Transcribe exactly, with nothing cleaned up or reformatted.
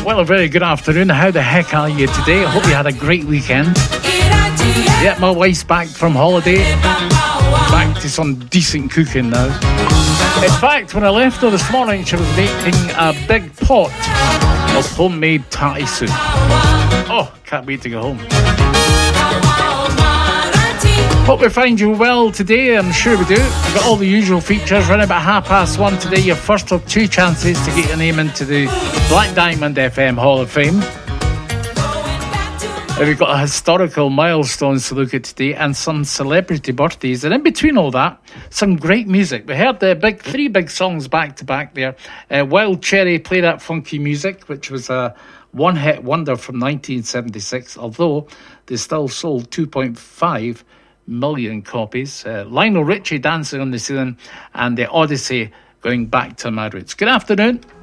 Well, a very good afternoon. How the heck are you today? I hope you had a great weekend. Yeah, my wife's back from holiday. Back to some decent cooking now. In fact, when I left her this morning, she was making a big pot of homemade tatty soup. Oh, can't wait to go home. Hope we find you well today. I'm sure we do. We've got all the usual features. Around about half past one today, your first of two chances to get your name into the Black Diamond F M Hall of Fame. We've got historical milestones to look at today and some celebrity birthdays. And in between all that, some great music. We heard the big three big songs back to back there. Uh, Wild Cherry, Play That Funky Music, which was a one-hit wonder from nineteen seventy-six, although they still sold two point five million copies. Uh, Lionel Richie, Dancing on the Ceiling, and the Odyssey, Going Back to My Roots. Good afternoon.